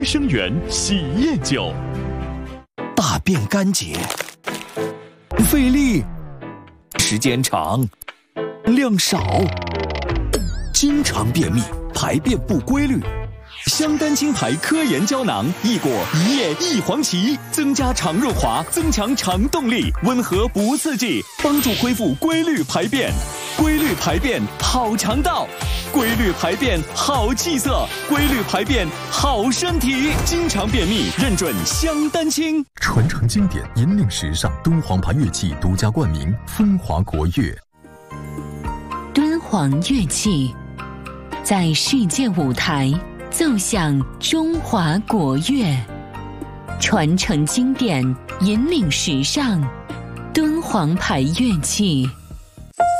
生源洗液酒。 大便干结，费力，时间长，量少，经常便秘，排便不规律。香丹青牌科研胶囊，益果一叶一黄芪，增加肠润滑，增强肠动力，温和不刺激，帮助恢复规律排便。规律排便好肠道，规律排便好气色，规律排便好身体。经常便秘，认准香丹青。 传承经典，引领时尚，敦煌牌乐器独家冠名，风华国乐。 敦煌乐器在世界舞台奏响中华国乐，传承经典，引领时尚，敦煌牌乐器。